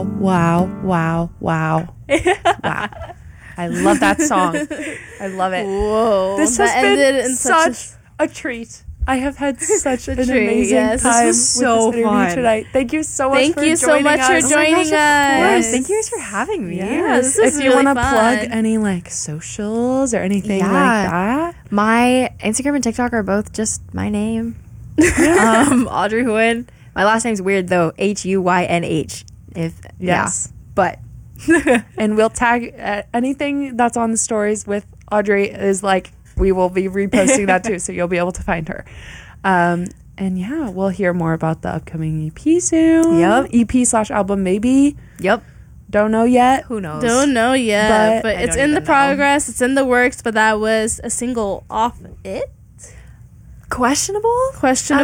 Wow. Wow. I love that song. I love it. Whoa. This has been such a treat. I have had such an amazing time. This was so with this interview fun tonight. Thank you so much Thank for you so joining much us. for joining us. Yes, thank you guys for having me. Yes. this is If you really want to fun. plug any like socials or anything like that. My Instagram and TikTok are both just my name. Audrey Huynh. My last name's weird though. HUYNH. Yes. But And we'll tag anything that's on the stories with Audrey is like, we will be reposting that too. So you'll be able to find her. And yeah, we'll hear more about the upcoming EP soon. Yep. EP/album maybe. yep. Don't know yet. Who knows? Don't know yet, but I it's don't in the even know. progress. It's in the works, but that was a single off it. Questionable? Question